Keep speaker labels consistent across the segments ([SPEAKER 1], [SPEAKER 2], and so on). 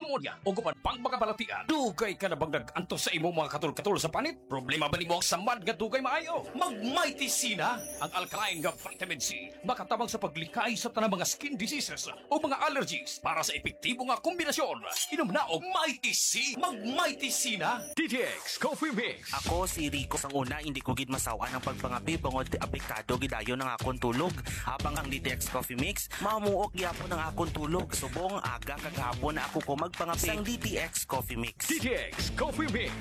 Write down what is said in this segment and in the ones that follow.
[SPEAKER 1] pneumonia o gupan pang pagkabalatian. Dugay ka na bang nag-antos sa imong mga katul-katul sa panit? Problema ba nimo ang samad nga dugay maayo? Mag-Mighty C na! Ang alkaline nga vitamin C makatabang sa paglikay sa tanang mga skin diseases o mga allergies para sa epektibo nga kombinasyon. Inom na og Mighty C! Mag-Mighty C na!
[SPEAKER 2] DTX Coffee Mix.
[SPEAKER 3] Ako si Rico sang una, hindi ko gid masawa ng pagpangapi bangod apektado gidayo ng akong tulog. Habang ang DTX Coffee Mix, mamuok gyapon ng akong tulog. Subong aga kagahapon na ako ko magpangapi sang DTX Coffee Mix.
[SPEAKER 2] DTX Coffee Mix.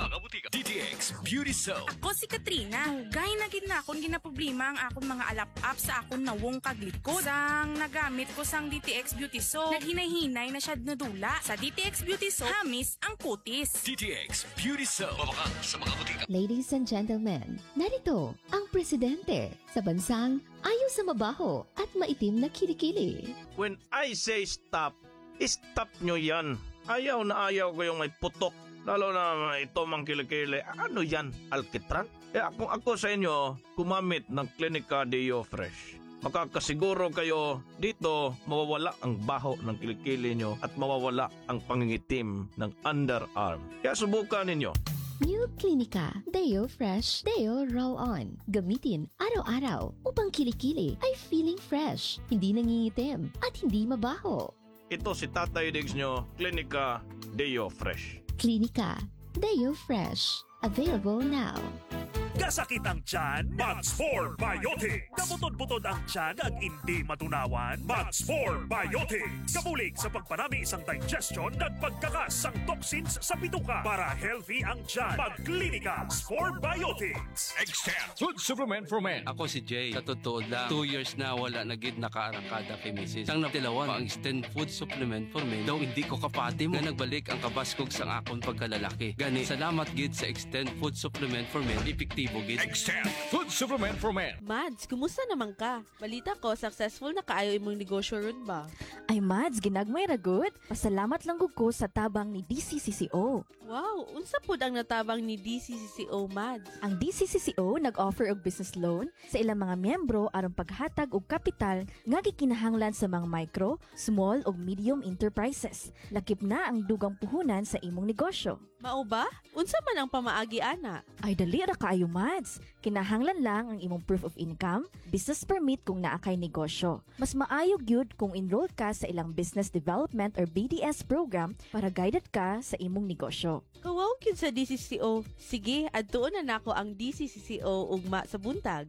[SPEAKER 2] DTX Beauty Soap.
[SPEAKER 4] Ako si Katrina. Hugay na gid na akong ginaproblema ang akong mga alap-up sa akong nawong kaglikod. Sang nagamit ko sang DTX Beauty Soap, naghinay-hinay na siya nadula. Sa DTX Beauty Soap, hamis ang kutis.
[SPEAKER 2] DTX Beauty Soap. Mabaka sa mga butika.
[SPEAKER 5] Ladies and gentlemen, narito ang presidente sa bansang ayaw sa mabaho at maitim na kilikili.
[SPEAKER 6] When I say stop, stop nyo yan. Ayaw na ayaw ko yung may putok. Lalo na ito mang kilikili. Ano yan? Alkitran? Kung ako sa inyo, kumamit ng Clinica Deo Fresh. Makakasiguro kayo dito mawawala ang baho ng kilikili nyo at mawawala ang pangingitim ng underarm. Kaya subukan ninyo.
[SPEAKER 5] New Clinica Deo Fresh Deo Roll-On. Gamitin araw-araw upang kilikili ay feeling fresh, hindi nangingitim at hindi mabaho.
[SPEAKER 6] Ito si Tatay Diggs nyo, Clinica Deo Fresh.
[SPEAKER 5] Clinica Deo Fresh. Available now.
[SPEAKER 7] Kasakit ang tiyan, Max 4 Biotics. Kabutod-butod ang tiyan ag hindi matunawan, Max 4 Biotics. Kabulig sa pagpanami isang digestion at pagkakas ang toxins sa bituka para healthy ang tiyan. Mag-Clinica 4 Biotics.
[SPEAKER 2] Extend Food Supplement for Men.
[SPEAKER 8] Ako si Jay. Sa totoo lang, 2 years na wala na gid nakaarangkada kay Mrs. Sang natilawan ang Extend Food Supplement for Men. Daw hindi ko kapati mo. Nga nagbalik ang kabaskog sang akong pagkalalaki. Gani, salamat gid sa Extend Food Supplement for Men. Epektibo gid.
[SPEAKER 2] Extend Food Supplement for Men.
[SPEAKER 9] Mads, kumusta naman ka? Balita ko, successful na kaayo imong negosyo ron ba?
[SPEAKER 10] Ay Mads, ginagmay ragot. Pasalamat lang gud ko sa tabang ni DCCCO.
[SPEAKER 9] Wow, unsa pud ang natabang ni DCCCO, Mads?
[SPEAKER 10] Ang DCCCO nag-offer og business loan sa ilang mga miyembro aron paghatag og kapital nga gikinahanglan sa mga micro, small ug medium enterprises. Lakip na ang dugang puhunan sa imong negosyo.
[SPEAKER 9] Mao ba? Unsa man ang pamaagi ana?
[SPEAKER 10] Ay dali ra kaayo Mads. Kinahanglan lang ang imong proof of income, business permit kung naa kay negosyo. Mas maayo gyud kung enroll ka sa ilang business development or BDS program para guided ka sa imong negosyo.
[SPEAKER 9] Kawaw gyud sa DCCCO. Sige, adtuon na nako ang DCCCO ugma sa buntag.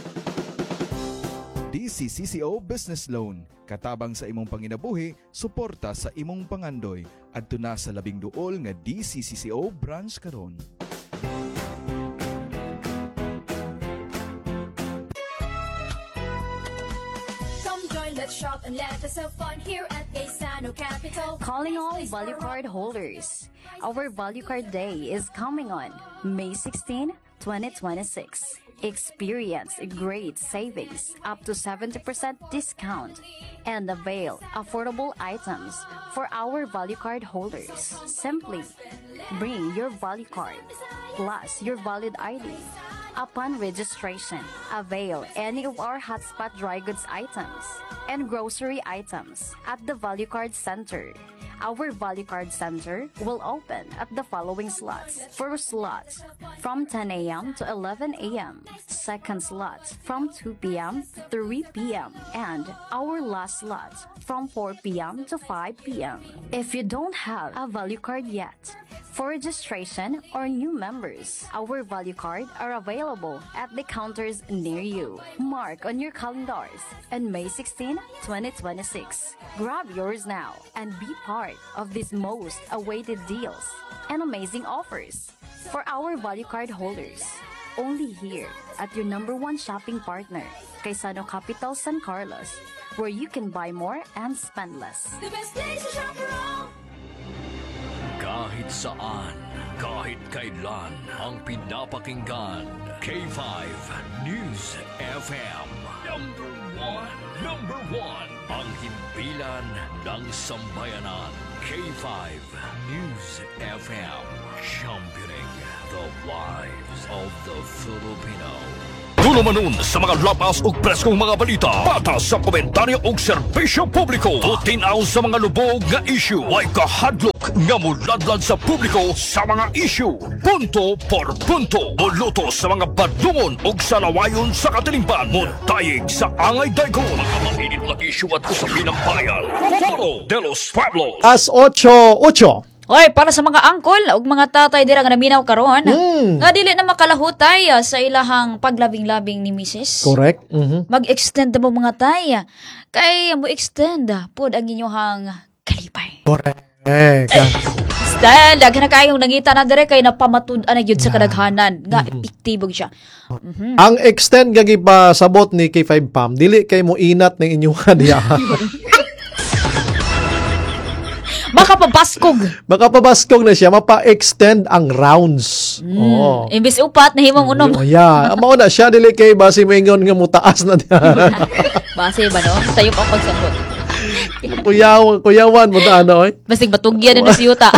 [SPEAKER 11] DCCCO Business Loan. Katabang sa imong panginabuhi, suporta sa imong pangandoy. Adto na sa 12 nga DCCCO branch karon.
[SPEAKER 12] Let's shop and let us have fun here at Gaisano Capital.
[SPEAKER 13] Calling all value card holders. Our value card day is coming on May 16, 2026. Experience great savings up to 70% discount and avail affordable items for our value card holders. Simply bring your value card plus your valid ID. Upon registration, avail any of our hotspot dry goods items and grocery items at the Value Card Center. Our Value Card Center will open at the following slots. First slot from 10 a.m. to 11 a.m. Second slot from 2 p.m. to 3 p.m. And our last slot from 4 p.m. to 5 p.m. If you don't have a Value Card yet, for registration or new members, our value card are available at the counters near you. Mark on your calendars on May 16, 2026. Grab yours now and be part of these most awaited deals and amazing offers for our value card holders. Only here at your #1 shopping partner, Gaisano Capital San Carlos, where you can buy more and spend less.
[SPEAKER 12] The best place to shop around.
[SPEAKER 2] Kahit saan, kahit kailan, ang pinapakinggan. K5 News FM. Number one. Ang himpilan ng sambayanan. K5 News FM, championing the lives of the Filipino.
[SPEAKER 1] Dulo manon sa mga lapas ug preskong mga balita, patas sa komentaryo ug serbisyo publiko, tutinaw sa mga lubog nga issue, way kahadlok nga muladlad sa publiko sa mga issue, punto por punto, muluto sa mga badlungon ug sa lawayon sa katilingban, muntayig sa angay daygon, mga mainit na issue at usapin ng bayan. Foro de los Pueblos.
[SPEAKER 14] As 8:08.
[SPEAKER 15] Oy, para sa mga angkol ug mga tatay dira nga naminaw karon, nga dili na makalahutay sa ilahang paglabing-labing ni Mrs.
[SPEAKER 14] Correct.
[SPEAKER 15] Mag-extend mo mga tay. Kay mo extend pod ang inyong kalipay.
[SPEAKER 14] Correct.
[SPEAKER 15] Extend, agna kayong nangita na dire kay napamatud-an na gyud sa kadaghanan nga epektibo siya.
[SPEAKER 14] Ang extend gagi pa sabot ni K5 Pam, dili kay mo inat ng inyong hadiyahan. Makapabaskog na siya, mapa-extend ang rounds.
[SPEAKER 15] Imbis upat, nahimong unom.
[SPEAKER 14] Yeah. Mao na siya, dili kay basi mo ingon nga mutaas na diya.
[SPEAKER 15] Base ba no? Tayo pa pagsabot.
[SPEAKER 14] Kuyawan mo na ano eh.
[SPEAKER 15] Basig batugyan na si Yuta.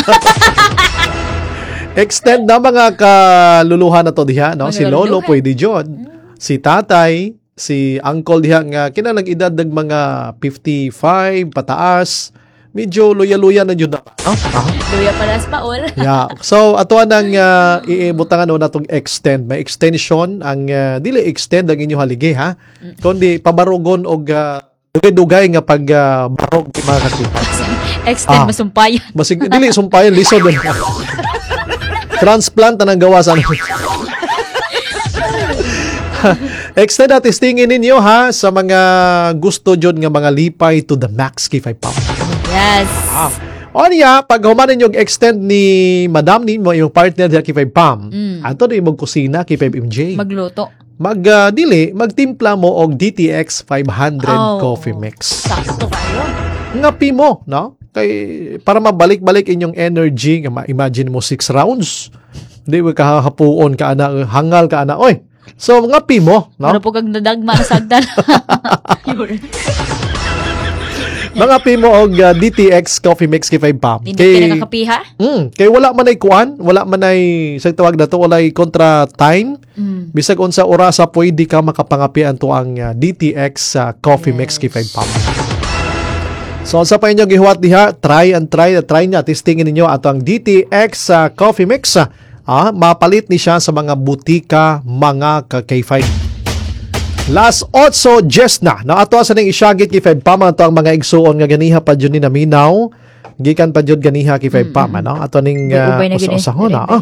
[SPEAKER 14] Extend na mga kaluluhan na to diha, no? Si Lolo pwede jud. Si Tatay, si Uncle diha nga kinalang edad ng mga 55 pataas. Medyo luya-luya na yun na.
[SPEAKER 15] Luya palas pa all.
[SPEAKER 14] Yeah. So, ato nang iibutangan na itong extend. May extension. Ang dili extend ang inyong haligi, ha? Kundi pabarugon o dugay-dugay nga pag barog mga kakita.
[SPEAKER 15] Extend, masumpayan.
[SPEAKER 14] Dili, sumpayan. Lisod. Transplant na nang gawa sa extend at testingin ninyo, ha? Sa mga gusto dyan nga mga lipay to the max K5 Pam.
[SPEAKER 15] Yes.
[SPEAKER 14] O niya, pag humanin yung extend ni Madam ni mo, yung partner niya K5 Pam, ato na yung magkusina K5 MJ.
[SPEAKER 15] Magluto.
[SPEAKER 14] Magtimpla mo og DTX 500 coffee mix.
[SPEAKER 15] Sakto kayo.
[SPEAKER 14] Ngapi mo, no? Kay, para mabalik-balik inyong energy, imagine mo 6 rounds. Hindi mo kahapuon ka ana, hangal ka ana. Oy, so ngapi mo, no?
[SPEAKER 15] Ano po kag nadagma na sagdan?
[SPEAKER 14] Mga pimo og DTX Coffee Mix K5 Pam.
[SPEAKER 15] Hindi ka nakakapiha?
[SPEAKER 14] Kay wala man ay kuan, wala man ay sa tawag na to, wala ay kontra time. Bisag unsa orasa pwede ka makapangapian to ang DTX Coffee Mix K5 Pam. So sa pa inyo gihuwat diha, try niya, testingin ninyo ato ang DTX Coffee Mix. Mapalit ni siya sa mga butika, mga K5. Last 8:10 na ato sa ning isyagit K5 Pam ato ang mga igsuon nga ganiha pa jud ni naminaw gikan pa jud ganiha K5 Pam no ato ning usahon na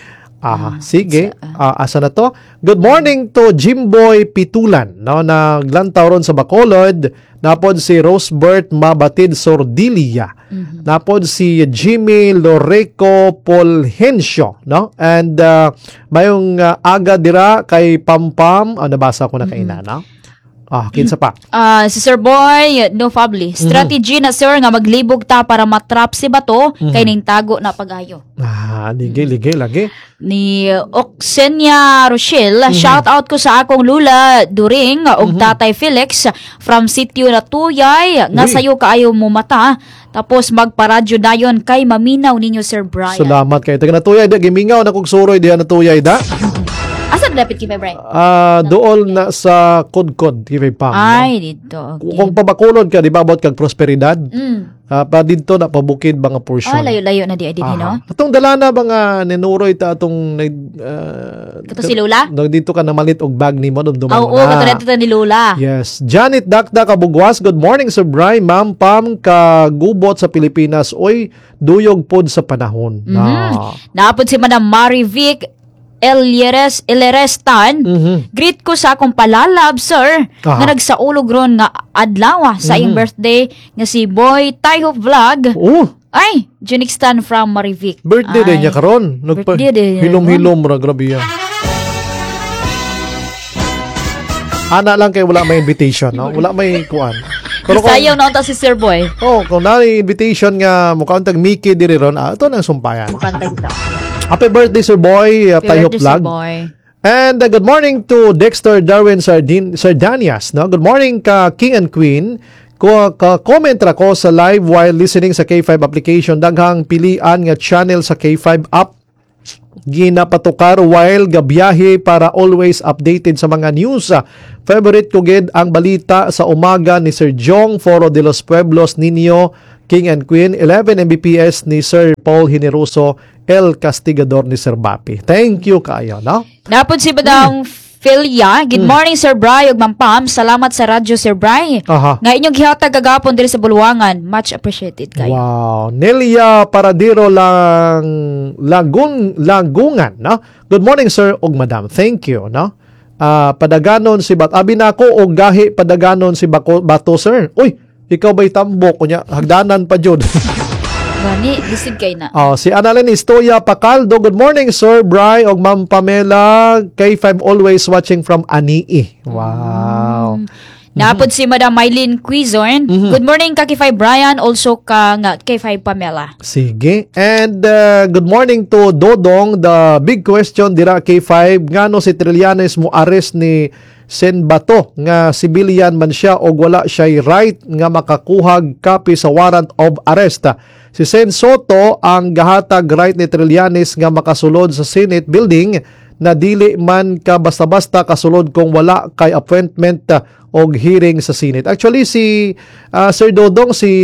[SPEAKER 14] sige asa na to. Good morning to Jimboy Pitulan no naglantaw ron sa Bacolod, napod si Rosebert Mabatid Sordilia, napod si Jimmy Loreco Polhencio no, and mayong aga dira kay Pampam, nabasa ko na kaina no. Kinsa pa?
[SPEAKER 15] Si Sir Boy, no fably. Strategy na sir nga maglibog ta para matrap si bato kay ning tago na pagayo.
[SPEAKER 14] Ligi lagi.
[SPEAKER 15] Ni Oxenia Rochelle, shout out ko sa akong lula During og Tatay Felix from sitio na Tuyay, nga sayo kaayo mo mata. Tapos magparadyo dayon kay maminaw ninyo Sir Brian.
[SPEAKER 14] Salamat kay taga na Tuyay, da gimingaw na kog suroy diha na Tuyay da.
[SPEAKER 15] Asa dapit kay Brian?
[SPEAKER 14] Dool na sa Kudkod K5 Pam.
[SPEAKER 15] Ay, dito. Okay.
[SPEAKER 14] Kung pabakulod ka, di ba, about kag prosperidad? Pa dito na pabukid mga portion.
[SPEAKER 15] Layo-layo na di no?
[SPEAKER 14] Atong dala na mga ninuroy ta atong
[SPEAKER 15] kato si Lola?
[SPEAKER 14] Dito ka na malit og bag ni mo dumduman
[SPEAKER 15] na. Oo, kato ni Lola.
[SPEAKER 14] Yes. Janet Dakda Kabugwas, good morning Sir Brian, Ma'am Pam kagubot sa Pilipinas. Oy, duyog pod sa panahon.
[SPEAKER 15] Naapod si Madam Marivic Elerestan, greet ko sa akong palalab, sir, nga nagsaulog ron nga adlaw sa iyong birthday nga si Boy Taiho Vlog. Ay, Junixtan from Marivic.
[SPEAKER 14] Birthday din niya karon. Hilom-hilom ra, grabe yan. Ana lang kay wala may invitation, no? Wala may kuan.
[SPEAKER 15] Pero sayaw na unta si Sir Boy.
[SPEAKER 14] Kung na invitation nga mukha untag Mickey diri ron, ito nang sumpayan.
[SPEAKER 15] Mukhang tagta.
[SPEAKER 14] Happy birthday, Sir Boy. Tayo vlog. And good morning to Dexter Darwin Sardanias. No? Good morning ka King and Queen. comment ra ko sa live while listening sa K5 application. Daghang pilian nga channel sa K5 app. Ginapatukar while gabiyahe para always updated sa mga news. Favorite ko gid ang balita sa umaga ni Sir Jong Foro de los Pueblos Nino, King and Queen, 11 Mbps ni Sir Paul Generoso, El Castigador ni Sir Bapi. Thank you kayo, no?
[SPEAKER 15] Napod si Badang Philia. Good morning, Sir Bry ug Ma'am Pam. Salamat sa radyo, Sir Bry.
[SPEAKER 14] Aha.
[SPEAKER 15] Nga inyong gihatag kagapon diri sa Bulwangan. Much appreciated kayo.
[SPEAKER 14] Wow. Nelia Paradiro Lagungan, no? Good morning, sir ug madam. Thank you, no? Padaganon si Abi na ako og gahi padaganon si Bato, sir. Uy, ikaw ba'y tambok kunya hagdanan pa jud.
[SPEAKER 15] Gani, lisod kay na.
[SPEAKER 14] Si Annalyn Istoya Pacaldo. Good morning, Sir Bry og Ma'am Pamela. K5 always watching from Anii. Wow.
[SPEAKER 15] Napod si Madam Mylene Quizorn. Good morning ka K5 Brian, also ka nga K5 Pamela.
[SPEAKER 14] Sige. And good morning to Dodong. The big question dira K5, ngano si Trillanes mo arrest ni Sen Bato nga civilian man siya o wala siya right nga makakuhag copy sa warrant of arrest. Si Sen Soto ang gahatag right ni Trillanes nga makasulod sa Senate building na dili man ka basta-basta kasulod kung wala kay appointment og hearing sa Senate. Actually si Sir Dodong si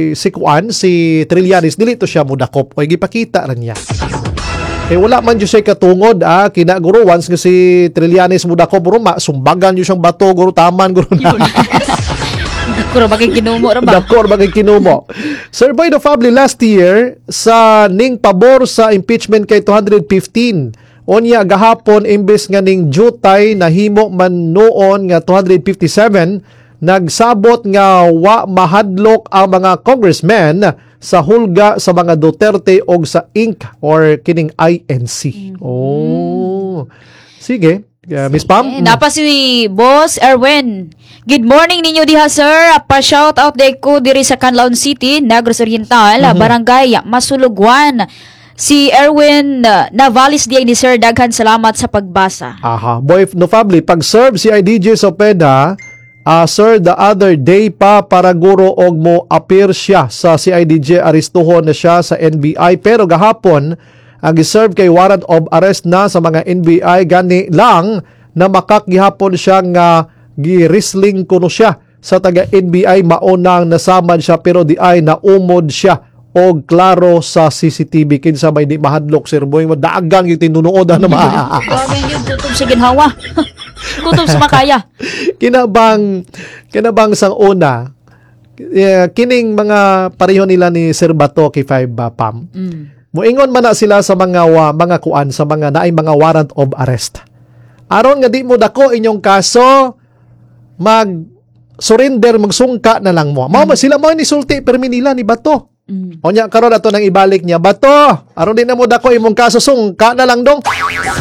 [SPEAKER 14] Trillanes dili to siya mudakop o gipakita ra niya. Wala man jud siya katungod kinaguro once nga si Trillanes mudakop guro sumbagan jud siyang bato guro taman guro na.
[SPEAKER 15] Dakor bagay kinumo ra ba?
[SPEAKER 14] Dakor bagay kinumo. Sir Boy the Family last year sa ning pabor sa impeachment kay 215. Onya gahapon imbes nga ning jutay nahimo man noon nga 257, nagsabot nga wa mahadlok ang mga congressmen sa hulga sa mga Duterte og sa INC or kining INC. Oh. Sige. Miss Pam?
[SPEAKER 15] Napa si Boss Erwin. Good morning ninyo diha, sir. Pa-shout out day ko diri sa Canlaon City, Negros Oriental, Barangay Masulugwan. Si Erwin Navalis diay ni sir, daghan salamat sa pagbasa.
[SPEAKER 14] Aha. Boy no family, pag-serve si IDJ Sopeda, sir, the other day pa para guro og mo appear siya sa CIDJ, aristuhon na siya sa NBI, pero gahapon ang giserve kay warrant of arrest na sa mga NBI, gani lang na makakgihapon siya nga gi-wrestling kuno siya sa taga NBI, maunang nasamad siya pero di ay naumod siya og klaro sa CCTV kinsa may di mahadlok, Sir Boy, madagang yung tinunood na
[SPEAKER 15] Grabe yung kutob sa ginhawa. Kutob sa makaya.
[SPEAKER 14] Kinabang sang una, kining mga pareho nila ni Sir Bato kay 5 Pam. Muingon man na sila sa mga kuan, sa mga naay mga warrant of arrest. Aron nga di mo dako inyong kaso, mag-surrender, magsungka na lang mo. Sila mo ni sulti permi nila ni Bato. Onya karon ato nang ibalik niya, Bato, aron di na mo dako imong kaso, sungka na lang dong.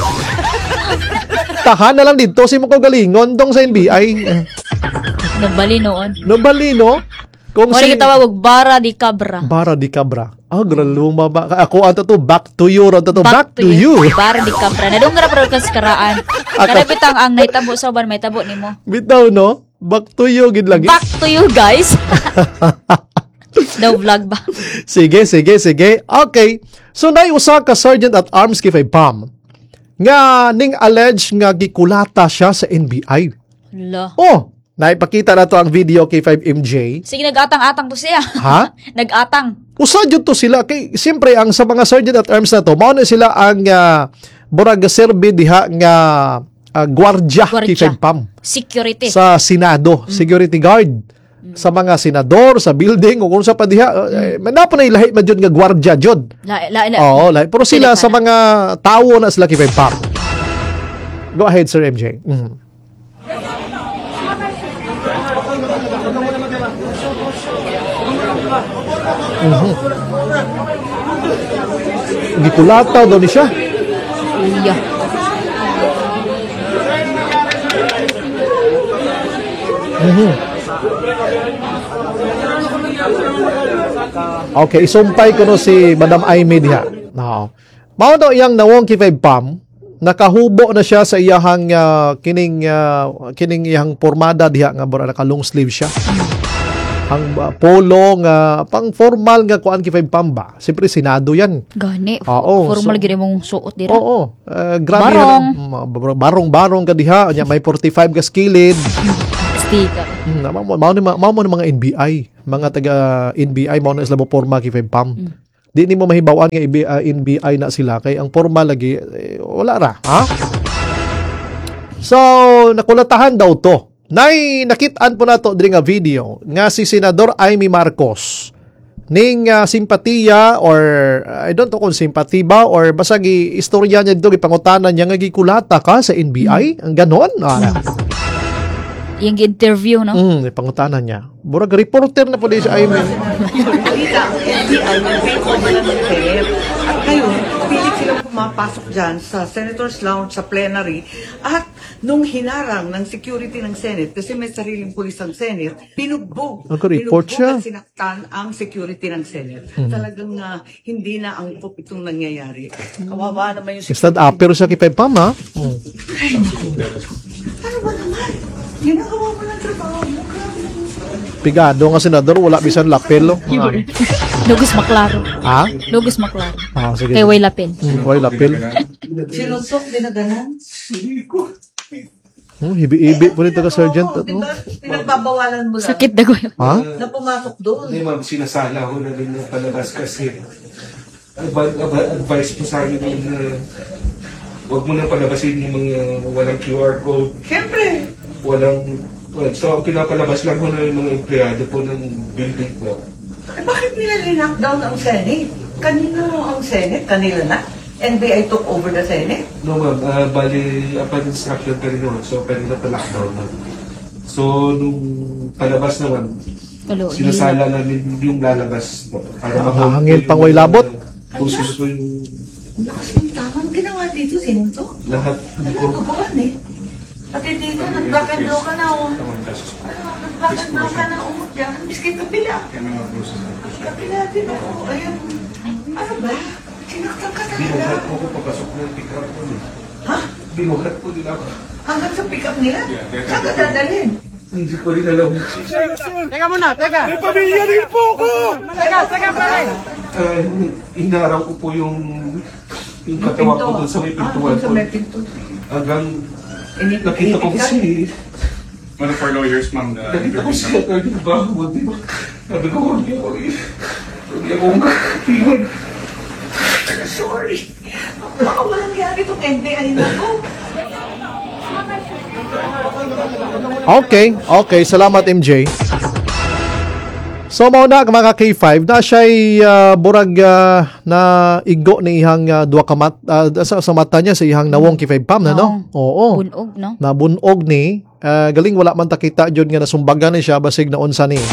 [SPEAKER 14] Tahan na lang dito si mo galingon dong sa NBI.
[SPEAKER 15] Nabali noon.
[SPEAKER 14] Nabali no? Kung
[SPEAKER 15] si tawag Bara di Cabra.
[SPEAKER 14] Bara di Cabra. Graluma ba? Ako ato to back to you, back to you.
[SPEAKER 15] Bara di Cabra. Nadungra pero kas karaan. Kada bitang ang naitabo sa uban may tabo nimo.
[SPEAKER 14] Bitaw no? Back to you gid lagi.
[SPEAKER 15] Back to you guys. No vlog ba?
[SPEAKER 14] Sige. Okay. So nay usa ka sergeant at arms kay Pam nga ning allege nga gikulata siya sa NBI.
[SPEAKER 15] Hala.
[SPEAKER 14] Oh, naipakita na to ang video kay 5MJ.
[SPEAKER 15] Sige, nag-atang-atang to siya.
[SPEAKER 14] Ha?
[SPEAKER 15] Nag-atang.
[SPEAKER 14] Usa jud to sila kay siyempre ang sa mga sergeant at arms na to, mao na sila ang burag serbi diha nga gwardiya kay 5 Pam.
[SPEAKER 15] Security.
[SPEAKER 14] Sa Senado, security guard. Sa mga senador, sa building, o kung sa pa diha, napo na ilahi man jud nga gwardiya jud. Oo, pero sila sa mga tawo na sila kay 5 Pam. Go ahead, Sir MJ. Gitulataw daw ni siya.
[SPEAKER 15] Iya.
[SPEAKER 14] Okay, isumpay ko no si Madam Aimee diha. No. Mao daw iyang nawong kay 5 Pam, nakahubo na siya sa iyahang kining iyang pormada diha nga bura naka long sleeve siya. Ang polo nga pang formal nga kuan kay 5 pam ba. Siyempre Senado yan.
[SPEAKER 15] Gani.
[SPEAKER 14] Oo,
[SPEAKER 15] Formal gid mong suot dira.
[SPEAKER 14] Oo. Grabe
[SPEAKER 15] Barong.
[SPEAKER 14] Barong ka diha. Nya may 45 ka skilled.
[SPEAKER 15] Sticker.
[SPEAKER 14] Mao mo mga NBI. Mga taga NBI mao na sila mo forma kay 5 pam. Di ni mo mahibawan nga NBI na sila kay ang formal lagi wala ra, ha? So, nakulatahan daw to. Nakitaan po nato diri nga video nga si Senador Amy Marcos ning simpatiya or I don't know kung simpati ba or basta istorya niya dito gipangutanan niya nga gikulata ka sa NBI ang ganon.
[SPEAKER 15] Yung interview, no?
[SPEAKER 14] Pangutanan niya. Burag reporter na po din si Amy.
[SPEAKER 16] At ngayon, pilit silang pumapasok dyan sa Senator's Lounge, sa plenary. At nung hinarang ng security ng Senate, kasi may sariling pulis ang Senate, pinugbog.
[SPEAKER 14] Report siya.
[SPEAKER 16] At sinaktan ang security ng Senate. Talagang hindi na ang itong nangyayari. Kawawa naman yung security.
[SPEAKER 14] Instead pero siya kay 5 pam, ha?
[SPEAKER 16] Ano ba naman? Ginagawa mo ng trabaho mo.
[SPEAKER 14] Pigado nga senador, wala bisan lapel.
[SPEAKER 15] Lugos maklaro.
[SPEAKER 14] Ha?
[SPEAKER 15] Lugos maklaro.
[SPEAKER 14] Sige.
[SPEAKER 15] Kay way lapel.
[SPEAKER 14] Way lapel.
[SPEAKER 16] Sinuntok din na ganun.
[SPEAKER 14] Hibi-ibi po nito ka sergeant.
[SPEAKER 16] Pinagbabawalan mo lang.
[SPEAKER 15] Sakit na ko.
[SPEAKER 14] Ha?
[SPEAKER 16] Na pumasok doon.
[SPEAKER 17] Hindi ma'am, sinasala ko na rin yung palabas kasi advice po sa amin huwag mo nang palabasin yung mga walang QR code.
[SPEAKER 16] Siyempre.
[SPEAKER 17] So, pinapalabas lang ko na yung mga empleyado po ng building po.
[SPEAKER 16] Bakit nila linakdown ang Senate? Kanino ang Senate? Kanila na? NBI took over the Senate?
[SPEAKER 17] No ma'am, bali, upon instruction pa rin naman. So, pwede na pa-lockdown na. So, nung palabas naman, sinasala namin yung lalabas po. Para
[SPEAKER 14] hangin pang way labot?
[SPEAKER 17] Kung sino po yung...
[SPEAKER 16] Kasi tamang ginawa dito, sinuntok.
[SPEAKER 17] Lahat.
[SPEAKER 16] Nagkakabawan eh. Pati dito, nag-black and blue ka na nag-black and blue ka na dyan. Biskit kapila. Kapila din ako. Ayun. Ano ba? Sinaktan ka talaga.
[SPEAKER 17] Binuhat po ko papasok ng pick-up po.
[SPEAKER 16] Ha?
[SPEAKER 17] Binuhat po nila ako.
[SPEAKER 16] Hanggang sa pick-up nila? Saan ka dadalhin?
[SPEAKER 17] Hindi ko rin alam.
[SPEAKER 16] Teka muna, teka.
[SPEAKER 17] May pamilya rin po ko!
[SPEAKER 16] Teka, pare.
[SPEAKER 17] Inaraw ko po yung katawan ko doon sa may pintuan po. Hanggang nakita ko si...
[SPEAKER 18] One of our lawyers, ma'am.
[SPEAKER 17] Nakita ko si Atty. Baho. Sabi ko, hindi ako makakatiwan.
[SPEAKER 16] Sorry. Baka walang nangyari itong NBI na to.
[SPEAKER 14] Okay. Salamat, MJ. So, mauna mga K5 na siya'y burag na igo ni ihang duwa kamat sa mata niya sa ihang nawong K5 pam na, no? Oo.
[SPEAKER 15] Bunog, no?
[SPEAKER 14] Nabunog ni. Galing wala man takita dyan nga nasumbagan ni siya basig na unsa ni.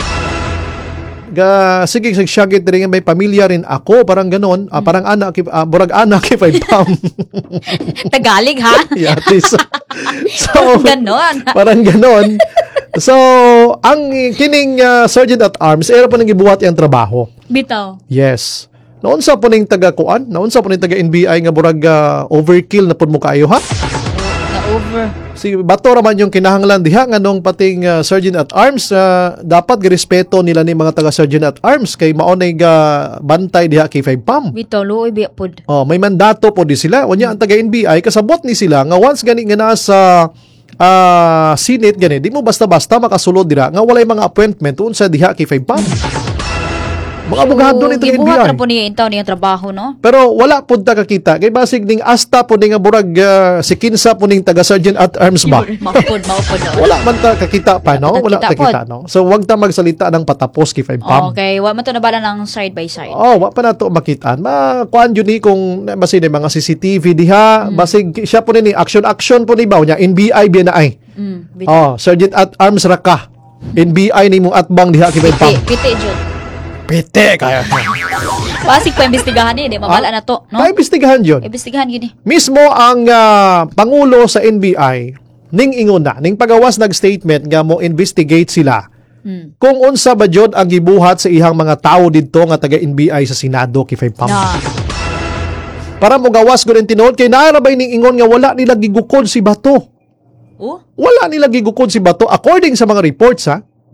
[SPEAKER 14] Sige, sigyagit rin may pamilya rin ako, parang ganon. Parang anak, burag anak K5 pam.
[SPEAKER 15] Tagalog, ha?
[SPEAKER 14] Yatis. So,
[SPEAKER 15] ganon.
[SPEAKER 14] Parang ganon. So, ang kining Sergeant at Arms, era po nang gibuhat yung trabaho.
[SPEAKER 15] Bitaw.
[SPEAKER 14] Yes. Noon sa po ning taga-kuan, noon sa po ning taga-NBI nga burag overkill na po mo kaayo, ha?
[SPEAKER 15] Na-over.
[SPEAKER 14] Si Bato raman yung kinahanglan diha nga nung pating Sergeant at Arms, dapat girespeto nila ni mga taga-Sergeant at Arms kay maunay bantay diha kay 5 pam.
[SPEAKER 15] Bitaw, luoy biya pod.
[SPEAKER 14] May mandato po di sila. Unya ang taga-NBI, kasabot ni sila nga once gani nga nasa Senate gani, di mo basta-basta makasulod dira nga walay mga appointment unsa diha kay 5 pam. Mga abogado nito ng
[SPEAKER 15] gibuhat
[SPEAKER 14] NBI.
[SPEAKER 15] na po niya intaw niya trabaho, no?
[SPEAKER 14] Pero wala pud ta kakita kay basig ning asta po ning burag si kinsa po ning taga Sergeant at Arms ba.
[SPEAKER 15] Maupod.
[SPEAKER 14] Wala man ta kakita pa, no? Wala ta kita, no? So wag ta magsalita ng patapos kay 5 pam.
[SPEAKER 15] Okay, wa man to nabala ng side by side.
[SPEAKER 14] Wa pa nato makitaan. Kuan jud ni kung basig mga CCTV diha, basig siya po ni action po ni baw niya NBI biya na ay. Sergeant at Arms ra ka. NBI ni mong atbang diha kay 5 pam.
[SPEAKER 15] Piti jud.
[SPEAKER 14] Pete kaya.
[SPEAKER 15] Basig pa imbestigahan ni, di mabala na to, no?
[SPEAKER 14] Paimbestigahan yun.
[SPEAKER 15] Imbestigahan yun eh.
[SPEAKER 14] Mismo ang Pangulo sa NBI, ning inguna, ning pagawas nag-statement nga mo investigate sila. Kung unsa ba jud ang gibuhat sa ihang mga tao didto nga taga-NBI sa Senado kay 5 pam. Para mo gawas gud tinuod kay naarabay ning ingon nga wala nila gigukod si Bato. Wala nila gigukod si Bato according sa mga reports, ha.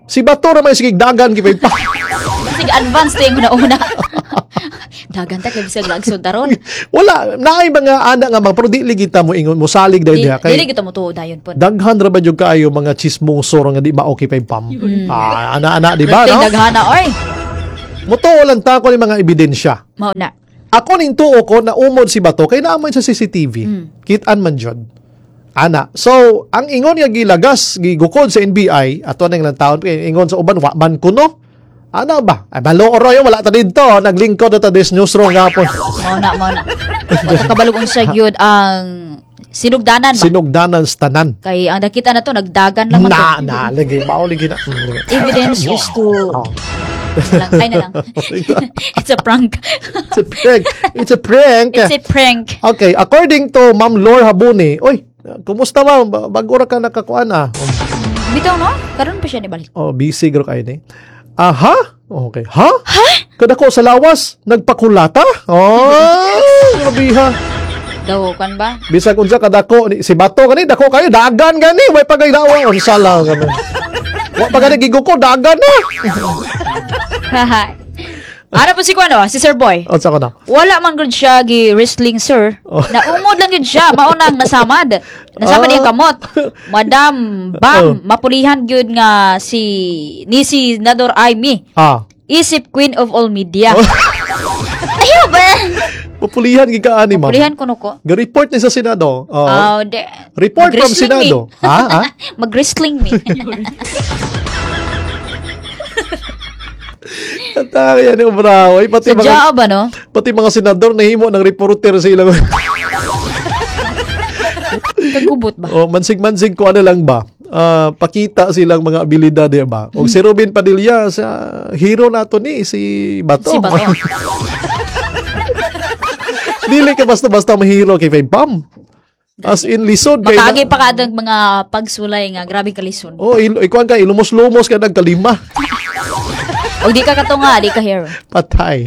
[SPEAKER 14] Si Bato naman sige dagan kay pa.
[SPEAKER 15] Sige, advance to yung una-una. Dagan ta kay bisag lagsod taron.
[SPEAKER 14] Wala, naay mga ana nga pero di ligita mo ingon mo salig daw diha kay.
[SPEAKER 15] Dili kita mo tuod dayon po.
[SPEAKER 14] Daghan ra ba jud kaayo mga chismoso nga di maoki pa pam. Ana-ana di ba no?
[SPEAKER 15] Daghana oy.
[SPEAKER 14] Mutuo lang ta ko ni mga ebidensya.
[SPEAKER 15] Mao na.
[SPEAKER 14] Ako ning tuo ko na umod si Bato kay naamoy sa CCTV. Kitaan man jud. Ana. So, ang ingon nga gilagas, gigukod sa NBI, ato nang lang taon, ingon sa uban, wa man kuno. Ano ba? Ay, maloro yun, wala ta dito. Naglingkod na ta this newsroom nga po.
[SPEAKER 15] Mao na. Wala kabalugong sa gyud ang sinugdanan ba?
[SPEAKER 14] Sinugdanan sa tanan.
[SPEAKER 15] Kay ang nakita na to, nagdagan lang man to.
[SPEAKER 14] Lagi. Mauligi na.
[SPEAKER 15] Evidence is to... Kaya na lang. It's a prank.
[SPEAKER 14] It's a prank.
[SPEAKER 15] It's a prank.
[SPEAKER 14] Okay, according to Ma'am Lore Habuni, oy, kumusta ba? Bago ra ka nakakuan
[SPEAKER 15] Bitaw no? Karon pa siya ni balik.
[SPEAKER 14] Oh, busy gro kayo ni. Aha? Okay. Ha? Kada ko sa lawas, nagpakulata? Oh, grabe ha.
[SPEAKER 15] Daw kan ba?
[SPEAKER 14] Bisag unsa kadako si Bato kani dako kayo dagan gani, way pagaydawa unsa lang gani. Wa pa gani giguko dagan na.
[SPEAKER 15] Ano po si Kuano? Si Sir Boy?
[SPEAKER 14] Unsa ko na?
[SPEAKER 15] Wala man gud siya gi-wrestling, sir. Naumod lang gud siya. Maunang nasamad. Nasamad yung kamot. Madam, bam, mapulihan gyud nga si Senador Amy. Isip Queen of all media. Ayaw ba?
[SPEAKER 14] Mapulihan gikaan ni ma'am.
[SPEAKER 15] Mapulihan kuno ko.
[SPEAKER 14] Ga-report ni sa Senado. Report from
[SPEAKER 15] Mag-wrestling
[SPEAKER 14] Senado.
[SPEAKER 15] Mag-wrestling me.
[SPEAKER 14] Kaya ni Ubraw. Pati
[SPEAKER 15] Sadya ba, no?
[SPEAKER 14] Pati mga senador nahimo ng reporter sila.
[SPEAKER 15] Kagubot ba?
[SPEAKER 14] Mansig-mansig ko ano lang ba? Pakita silang mga abilidad ba? O si Robin Padilla sa hero nato ni si Bato.
[SPEAKER 15] Si Bato.
[SPEAKER 14] Dili ka basta-basta mahiro kay Fave Pam. As in lisod kay
[SPEAKER 15] Makagi pa kadang mga pagsulay nga grabe ka lisod.
[SPEAKER 14] Ikuan ka ilumos-lumos ka nagkalima.
[SPEAKER 15] O di ka katunga, di ka hero.
[SPEAKER 14] Patay.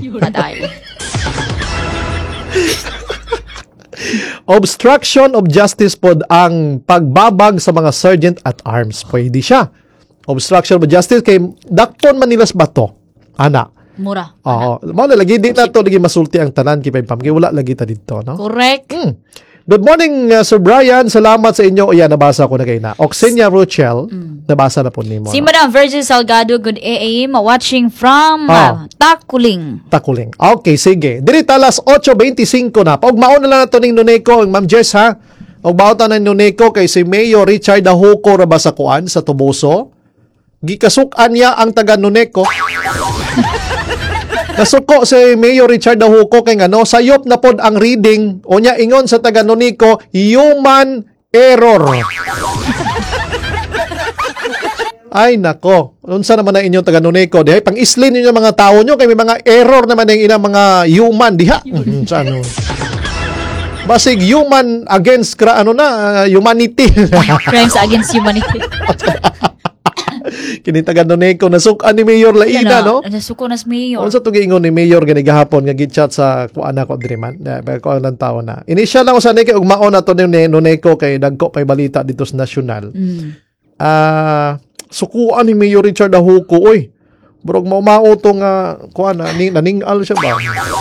[SPEAKER 14] Obstruction of justice pod ang pagbabag sa mga sergeant at arms. Pwede siya. Obstruction of justice kay dakpon man nilas Bato. Ana.
[SPEAKER 15] Mura.
[SPEAKER 14] Oo. Mao lagi di na to lagi masulti ang tanan kay Pam. Kay wala lagi ta dito, no?
[SPEAKER 15] Correct.
[SPEAKER 14] Good morning, Sir Brian. Salamat sa inyo. Ayan, nabasa ko na kayo na. Oxenia Rochelle, nabasa na po ni mo.
[SPEAKER 15] Si Madam Virgin Salgado, good AM, watching from Takuling.
[SPEAKER 14] Okay, sige. Dirita alas 8:25 na. Paugmaon na lang na ito ng Nuneko, Ma'am Jess, ha? Pagbautan ng Nuneko kay si Mayor Richard Dahuco Rabasakuan sa Tuboso. Gikasukan niya ang taga Nuneko. Nasuko si Mayor Richard Dahuco kay ngano sayop na pod ang reading o nya ingon sa taga Nuneko human error. Ay nako, unsa naman na inyong taga Nuneko dihay pang-islin ninyo mga tao nyo kay may mga error naman ang ina mga human diha. Sa ano? Basig human against humanity.
[SPEAKER 15] Crimes against humanity.
[SPEAKER 14] Kini taga Nuneko nasukan ni Mayor Laina, no?
[SPEAKER 15] Nasuko na si Mayor.
[SPEAKER 14] Unsa to giingon ni Mayor gani gahapon nga gichat sa kuana ko diri man. Ko ang tawo na. Initial lang usa ni kay ugmaon na to ni Nuneko kay dagko pay balita dito sa nasyonal. Sukuan ni Mayor Richard Dahuco oy. Burog mao to nga kuana naningal siya ba?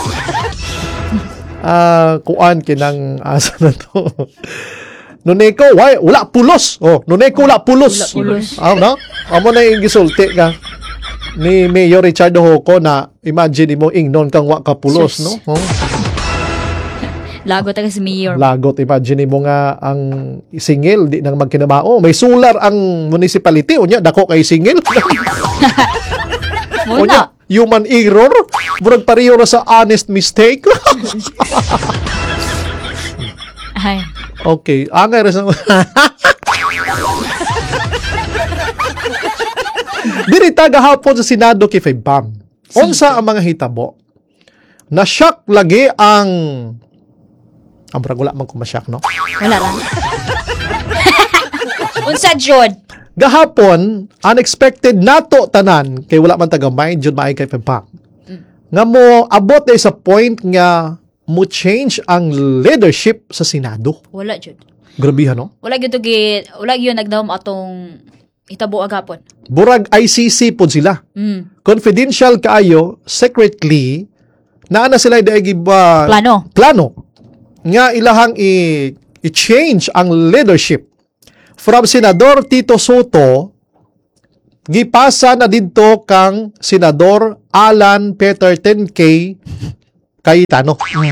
[SPEAKER 14] Kuan kinang asa na to. Nuneko, wala pulos. Nuneko wala pulos. No? Amo na yung gisulti ka ni Mayor Richard Dahuco na imagine mo ingnon kang wa ka pulos, no?
[SPEAKER 15] Lagot ka si Mayor.
[SPEAKER 14] Lagot, imagine mo nga ang singil di nang magkinabao. May solar ang municipality unya dako kay singil. Unya human error, burag pareho ra sa honest mistake.
[SPEAKER 15] Ay.
[SPEAKER 14] Okay, angay ra sa Dirita gahapon sa Senado kay Fave Pam. Unsa ang mga hitabo? Na-shock lagi ang wala man ko ma-shock, no?
[SPEAKER 15] Wala lang. Unsa jud?
[SPEAKER 14] Gahapon, unexpected nato tanan kay wala man tagamay jud maay kay Fave Pam. Nga mo abot sa point nga mo change ang leadership sa Senado.
[SPEAKER 15] Wala jud.
[SPEAKER 14] Grabihan, no?
[SPEAKER 15] Wala gyud nagdawom atong Itabo agapon.
[SPEAKER 14] Burag ICC po sila. Confidential kaayo, secretly, naana sila
[SPEAKER 15] Plano.
[SPEAKER 14] Nga ilahang i-change ang leadership from Senador Tito Soto gipasa na didto kang Senador Alan Peter 10K Cayetano.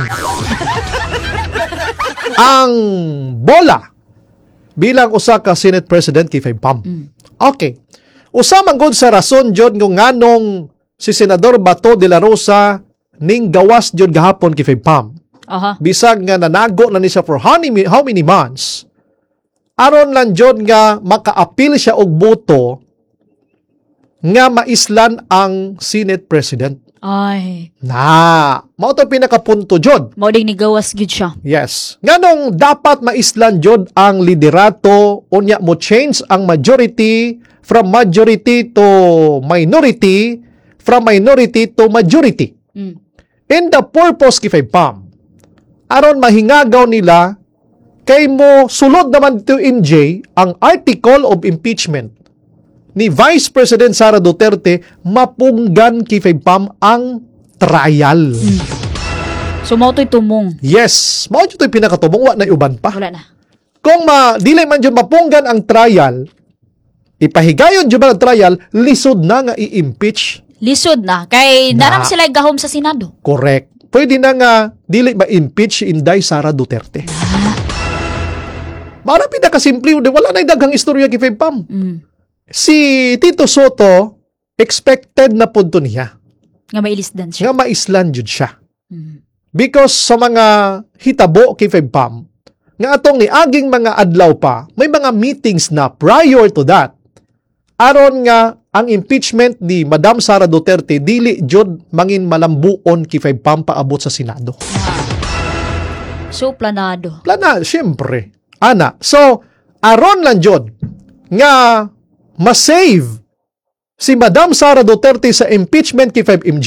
[SPEAKER 14] Ang bola bilang usa ka Senate President kay Pam. Okay. Usa man gud sa rason jud ng nganong si Senador Bato de la Rosa ning gawas jud gahapon kay Pam. Bisag nga nanago na ni siya for how many months. Aron lang jud nga maka-appeal siya og boto nga maislan ang Senate President.
[SPEAKER 15] Ay.
[SPEAKER 14] Mao to pinakapunto jud.
[SPEAKER 15] Mao ding ni gawas gyud siya.
[SPEAKER 14] Yes. Nganong dapat maislan jud ang liderato unya mo change ang majority from majority to minority, from minority to majority. In the purpose kay Pam, aron mahingagaw nila kay mo sulod naman to NJ ang article of impeachment ni Vice President Sara Duterte mapunggan kay Pam ang trial.
[SPEAKER 15] So mao to'y tumong.
[SPEAKER 14] Yes, mao to'y pinakatumong wa na uban pa.
[SPEAKER 15] Wala na.
[SPEAKER 14] Kung dili man jud mapunggan ang trial, ipahigayon jud ang trial, lisod na nga i-impeach.
[SPEAKER 15] Lisod na kay naram sila gahom sa Senado.
[SPEAKER 14] Correct. Pwede na nga dili ma-impeach si Inday Sara Duterte. Mara pinakasimple, wala na daghang istorya kay Pam. Si Tito Soto, expected na punto niya.
[SPEAKER 15] Nga mailisdan siya.
[SPEAKER 14] Nga maislan jud siya. Because sa mga hitabo kay Pam, nga atong ni aging mga adlaw pa, may mga meetings na prior to that. Aron nga ang impeachment ni Madam Sara Duterte dili jud mangin malambuon kay Pam paabot sa Senado.
[SPEAKER 15] So planado.
[SPEAKER 14] Syempre. Ana. So aron lang jud nga ma-save si Madam Sara Duterte sa impeachment kay MJ.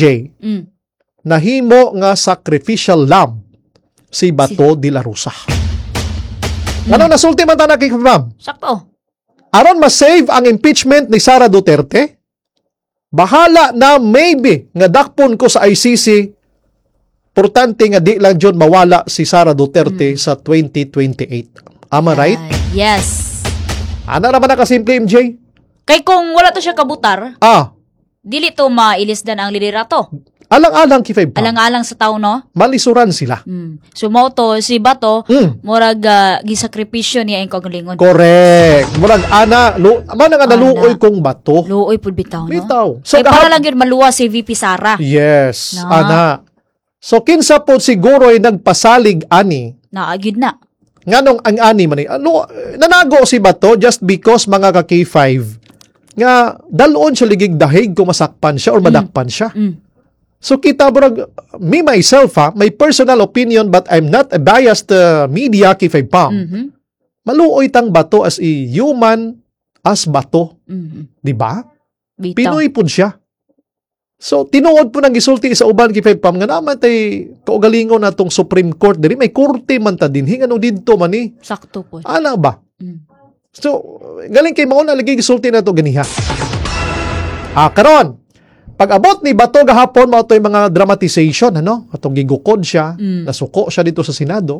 [SPEAKER 14] Nahimo nga sacrificial lamb si Bato de la Rosa. Ano nasulti man ta na kay Pam?
[SPEAKER 15] Sakto.
[SPEAKER 14] Aron ma-save ang impeachment ni Sara Duterte, bahala na maybe nga dakpon ko sa ICC, importante nga di lang jud mawala si Sara Duterte sa 2028. Am I right?
[SPEAKER 15] Yes.
[SPEAKER 14] Ana naman na kasimple, MJ?
[SPEAKER 15] Kay kung wala to siya kabutar, dili to mailisdan ang liderato.
[SPEAKER 14] Alang-alang kay Pam.
[SPEAKER 15] Alang-alang sa tao, no?
[SPEAKER 14] Malisuran sila.
[SPEAKER 15] So mo to, si Bato, murag gisakripisyo niya ang kagalingon.
[SPEAKER 14] Correct. Murag man nga naluoy kong Bato.
[SPEAKER 15] Luoy pud bitaw, no?
[SPEAKER 14] Bitaw.
[SPEAKER 15] So para lang yun maluwa si VP Sara.
[SPEAKER 14] Yes,
[SPEAKER 15] No?
[SPEAKER 14] ana. So kinsa po siguro ay nagpasalig ani.
[SPEAKER 15] Naagid na.
[SPEAKER 14] Nganong ang ani man nanago si Bato just because mga ka K5 nga dalon siya ligig dahig kung masakpan siya or madakpan siya. So kita burag me myself my personal opinion but I'm not a biased media K5 Pam. Maluoy tang Bato as a human as Bato. Di ba? Pinoy pud siya. So tinuod po nang gisulti sa uban K5 Pam nga naman tay kaugalingon natong Supreme Court diri may korte man ta dinhi nganong didto man ni.
[SPEAKER 15] Sakto po.
[SPEAKER 14] Ana ba? So galing kay mao na lagi gisulti nato ganiha. Karon pag-abot ni Bato gahapon mao toy mga dramatization atong gigukod siya, nasuko siya dito sa Senado.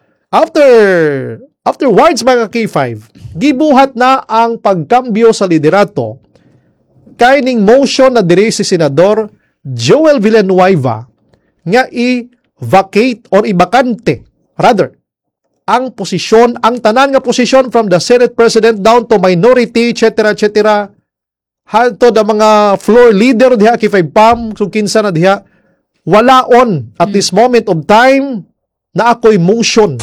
[SPEAKER 14] Afterwards mga K5, gibuhat na ang pagkambyo sa liderato kay ning motion na diri si Senador Joel Villanueva nga i-vacate or ibakante rather ang posisyon, ang tanan nga posisyon from the Senate President down to minority, etc. Halto da mga floor leader diha kay Pam, so kinsa na diha, walaon at this moment of time na ako'y motion.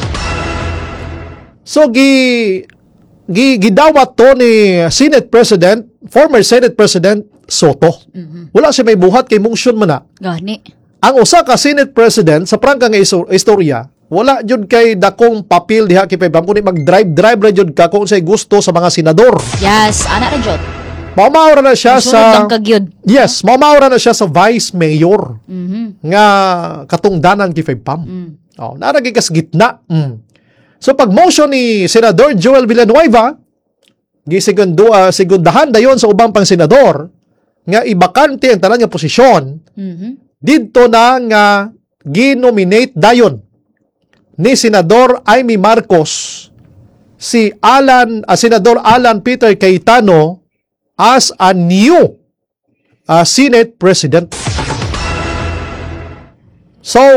[SPEAKER 14] So gidawat to ni Senate President, former Senate President Soto. Wala siya may buhat kay motion man na.
[SPEAKER 15] Gani.
[SPEAKER 14] Ang usa ka Senate President sa prangka nga istorya, wala jud kay dakong papel diha kay Pam kundi mag-drive ra jud ka kung say gusto sa mga senador.
[SPEAKER 15] Yes, ana ra jud.
[SPEAKER 14] Mamaura na siya sa
[SPEAKER 15] Yes,
[SPEAKER 14] mamaura na siya sa vice mayor. Nga katungdanan kay Pam. Naragi kas gitna. So pag motion ni Senador Joel Villanueva Segundahan dayon sa ubang pang senador nga ibakante ang tanan nga posisyon didto na nga ginominate dayon ni Senador Amy Marcos si Senador Alan Peter Cayetano as a new Senate President. So